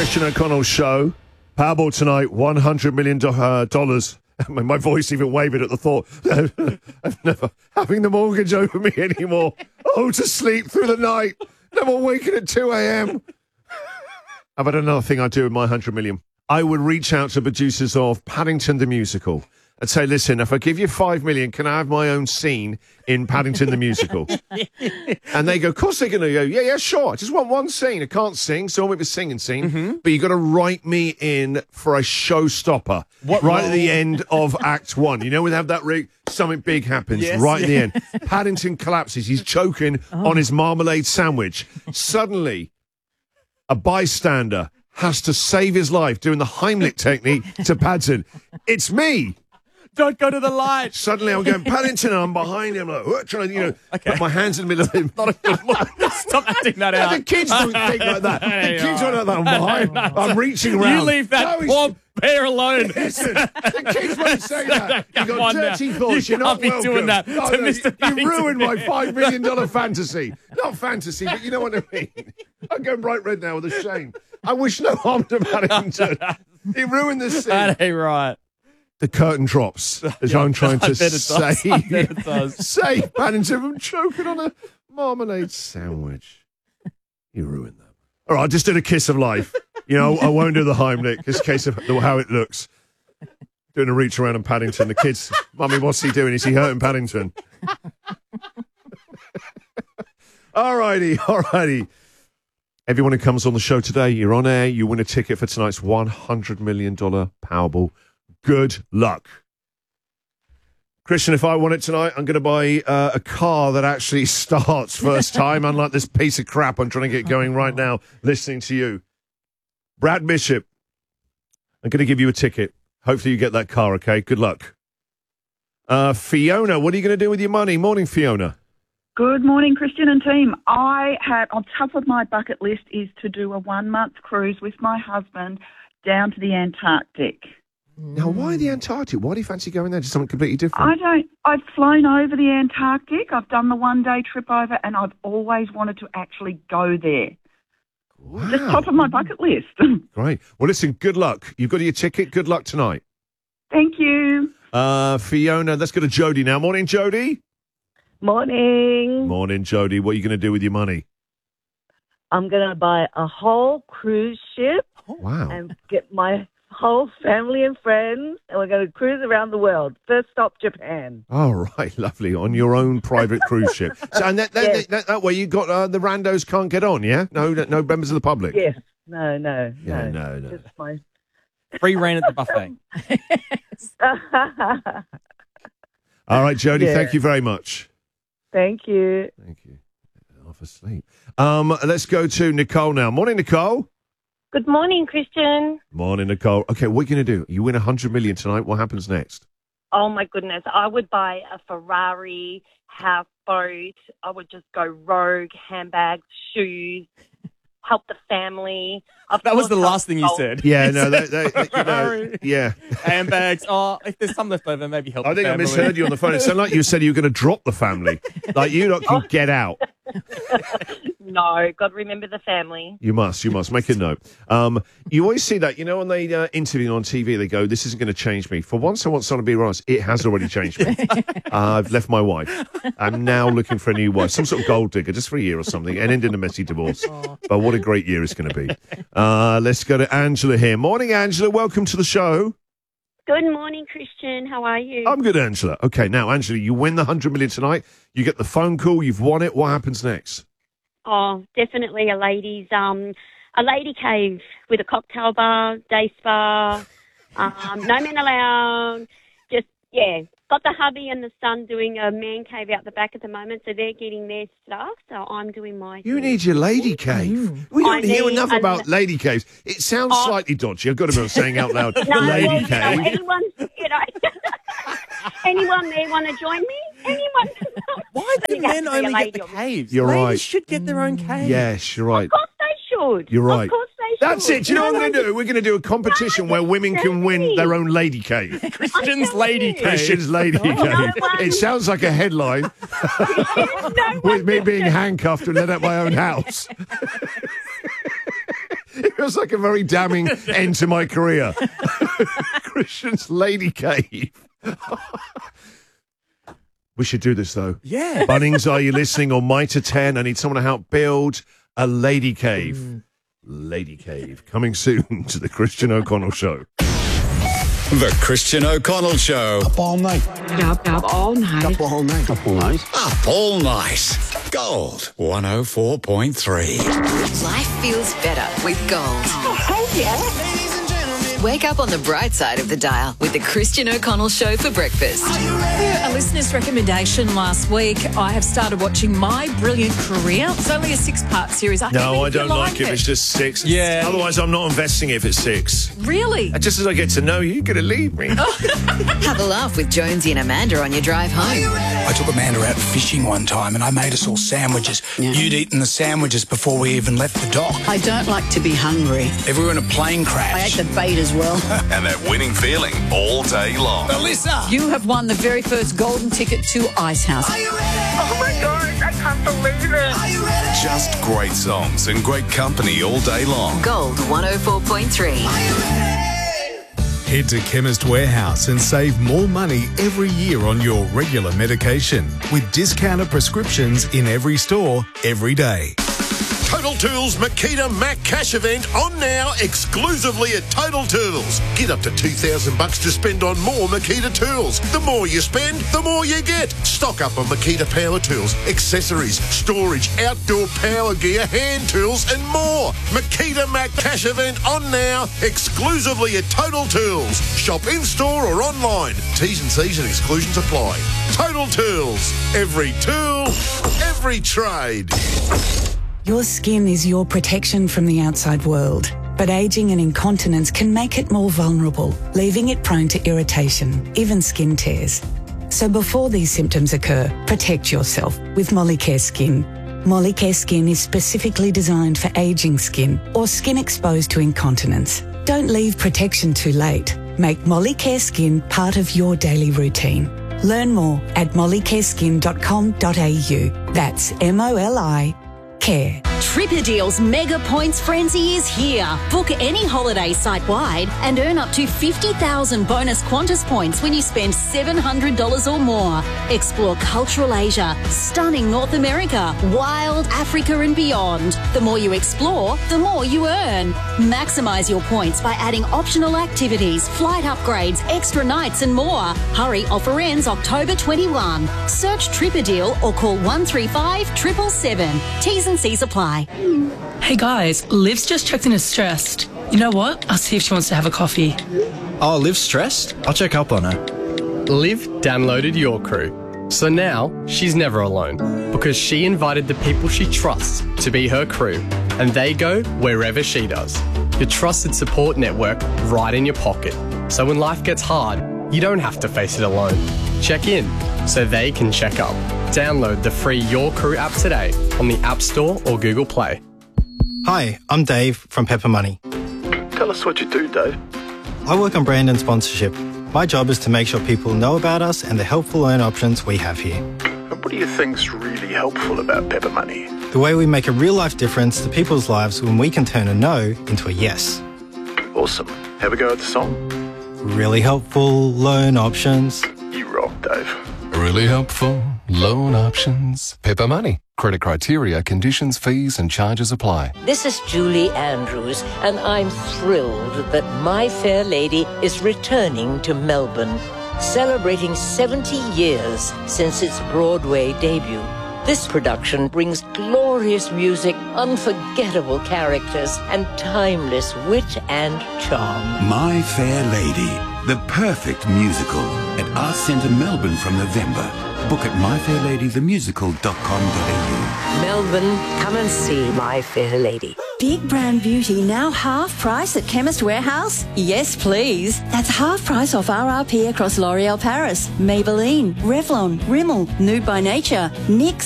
Christian O'Connell show. Powerball tonight, $100 million. My voice even wavered at the thought. I'm never having the mortgage over me anymore. Oh, to sleep through the night. No more waking at 2 a.m. I've had another thing I do with my 100 million. I would reach out to producers of Paddington the Musical and say, listen, if I give you 5 million, can I have my own scene in Paddington the Musical? And they go, of course they're going to go, yeah, sure. I just want one scene. I can't sing, so I want a singing scene. But you've got to write me in for a showstopper at the end of Act 1. You know, when they have that rig, something big happens at the end. Paddington collapses. He's choking on his marmalade sandwich. Suddenly, a bystander has to save his life doing the Heimlich technique to Paddington. It's me. Don't go to the light. Suddenly I'm going, Paddington, and I'm behind him, like, trying to, put my hands in the middle of him. Not a good look. Stop acting that out. The kids don't think like that. The kids don't like that. I'm behind. I'm reaching around. You leave that poor bear alone. Listen, the kids won't say that. You've got dirty thoughts. You're not welcome. You can't be doing that to Mr. Paddington. You ruined my $5 million fantasy. Not fantasy, but you know what I mean. I'm going bright red now with a shame. I wish no harm to Paddington. He ruined the scene. That ain't right. The curtain drops as I'm trying to save Paddington from choking on a marmalade sandwich. You ruined that. All right, I just did a kiss of life. You know, I won't do the Heimlich, just in case of how it looks. Doing a reach around on Paddington. The kids, Mummy, what's he doing? Is he hurting Paddington? All righty. Everyone who comes on the show today, you're on air. You win a ticket for tonight's $100 million Powerball. Good luck. Christian, if I won it tonight, I'm going to buy a car that actually starts first time, unlike this piece of crap I'm trying to get going right now, listening to you. Brad Bishop, I'm going to give you a ticket. Hopefully you get that car, okay? Good luck. Fiona, what are you going to do with your money? Morning, Fiona. Good morning, Christian and team. On top of my bucket list is to do a 1-month cruise with my husband down to the Antarctic. Now, why the Antarctic? Why do you fancy going there? Just something completely different? I've flown over the Antarctic. I've done the 1-day trip over, and I've always wanted to actually go there. Wow. Just top of my bucket list. Great. Well, listen, good luck. You've got your ticket. Good luck tonight. Thank you. Fiona, let's go to Jody now. Morning, Jody. Morning. Morning, Jody. What are you going to do with your money? I'm going to buy a whole cruise ship. Wow. And get my whole family and friends, and we're going to cruise around the world. First stop, Japan. Oh, right. Lovely. On your own private cruise ship. So, and that way you got the randos can't get on, yeah? No members of the public? Yes. No. Just my... Free reign at the buffet. All right, Jody, thank you very much. Thank you. Thank you. Half asleep. Let's go to Nicole now. Morning, Nicole. Good morning, Christian. Morning, Nicole. Okay, what are you going to do? You win $100 million tonight. What happens next? Oh, my goodness. I would buy a Ferrari, houseboat. I would just go rogue, handbags, shoes, help the family. That was the last thing you said. Yeah, no, yeah. Handbags. Oh, if there's some left over, maybe help the family. I misheard you on the phone. It sounded like you said you were going to drop the family. Like you lot can get out. No, got to remember the family. You must. Make a note. You always see that, when they interview on TV, they go, this isn't going to change me. For once I want someone to be honest, it has already changed me. I've left my wife. I'm now looking for a new wife, some sort of gold digger, just for a year or something, and end in a messy divorce. But what a great year it's going to be. Let's go to Angela here. Morning, Angela. Welcome to the show. Good morning, Christian. How are you? I'm good, Angela. Okay, now, Angela, you win the $100 million tonight. You get the phone call. You've won it. What happens next? Oh, definitely a lady cave with a cocktail bar, day spa, no men allowed. Just, got the hubby and the son doing a man cave out the back at the moment, so they're getting their stuff, so I'm doing my You need your lady cave. We don't hear enough about lady caves. It sounds slightly dodgy. I've got to be saying out loud, lady cave. Anyone there want to join me? Anyone? Why do men only get the caves? You're Ladies right. should get their own cave. Yes, you're right. Of course they should. You're right. Of course they should. That's it. Do you know what I'm going to do? We're going to do a competition where women can win their own lady cave. Christian's lady cave. Christian's lady cave. It sounds like a headline with me being handcuffed and let out my own house. If feels like a very damning end to my career. Christian's Lady Cave. We should do this, though. Yeah. Bunnings, are you listening? On My to 10, I need someone to help build a Lady Cave. Lady Cave, coming soon to the Christian O'Connell Show. The Christian O'Connell Show. Up all night. Up all night. Up all night. Up all night. Up all night. Gold 104.3. Life feels better with Gold. Oh, heck yeah. Wake up on the bright side of the dial with the Christian O'Connell Show for breakfast. A listener's recommendation last week. I have started watching My Brilliant Career. It's only a 6-part series. I don't like it if it's just 6. Yeah. Otherwise, I'm not investing if it's 6. Really? Just as I get to know you, you're going to leave me. Have a laugh with Jonesy and Amanda on your drive home. I took Amanda out fishing one time and I made us all sandwiches. Yeah. You'd eaten the sandwiches before we even left the dock. I don't like to be hungry. If we were in a plane crash. I ate the bait as well. And that winning feeling all day long. Alyssa! You have won the very first golden ticket to Ice House. Oh my gosh, I can't believe it. Just great songs and great company all day long. Gold 104.3. Head to Chemist Warehouse and save more money every year on your regular medication with discounted prescriptions in every store, every day. Total Tools Makita Mac Cash event on now exclusively at Total Tools. Get up to $2,000 to spend on more Makita tools. The more you spend, the more you get. Stock up on Makita power tools, accessories, storage, outdoor power gear, hand tools and more. Makita Mac Cash event on now exclusively at Total Tools. Shop in-store or online. T's and C's and exclusions apply. Total Tools. Every tool, every trade. Your skin is your protection from the outside world, but aging and incontinence can make it more vulnerable, leaving it prone to irritation, even skin tears. So before these symptoms occur, protect yourself with Molicare Skin. Molicare Skin is specifically designed for aging skin or skin exposed to incontinence. Don't leave protection too late. Make Molicare Skin part of your daily routine. Learn more at mollicareskin.com.au. That's MOLI Care. Tripadeal's Mega Points Frenzy is here. Book any holiday site-wide and earn up to 50,000 bonus Qantas points when you spend $700 or more. Explore cultural Asia, stunning North America, wild Africa and beyond. The more you explore, the more you earn. Maximise your points by adding optional activities, flight upgrades, extra nights and more. Hurry, offer ends October 21. Search Tripadeal or call 135 777. T's and C's apply. Hey guys, Liv's just checked in as stressed. You know what? I'll see if she wants to have a coffee. Oh, Liv's stressed? I'll check up on her. Liv downloaded Your Crew. So now she's never alone because she invited the people she trusts to be her crew and they go wherever she does. Your trusted support network right in your pocket. So when life gets hard, you don't have to face it alone. Check in so they can check up. Download the free Your Crew app today on the App Store or Google Play. Hi, I'm Dave from Pepper Money. Tell us what you do, Dave. I work on brand and sponsorship. My job is to make sure people know about us and the helpful loan options we have here. And what do you think's really helpful about Pepper Money? The way we make a real-life difference to people's lives when we can turn a no into a yes. Awesome. Have a go at the song. Really helpful loan options. You rock, Dave. Really helpful loan options. Pepper Money. Credit criteria, conditions, fees and charges apply. This is Julie Andrews, and I'm thrilled that My Fair Lady is returning to Melbourne, celebrating 70 years since its Broadway debut. This production brings glorious music, unforgettable characters, and timeless wit and charm. My Fair Lady, the perfect musical at Arts Centre Melbourne from November. Book at myfairladythemusical.com.au. Melbourne, come and see My Fair Lady. Big brand beauty now half price at Chemist Warehouse? Yes, please. That's half price off RRP across L'Oreal Paris, Maybelline, Revlon, Rimmel, Nude by Nature, NYX,